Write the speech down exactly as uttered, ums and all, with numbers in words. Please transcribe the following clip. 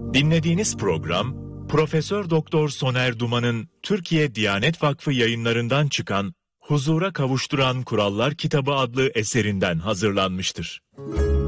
Dinlediğiniz program, Profesör Doktor Soner Duman'ın Türkiye Diyanet Vakfı yayınlarından çıkan Huzura Kavuşturan Kurallar Kitabı adlı eserinden hazırlanmıştır.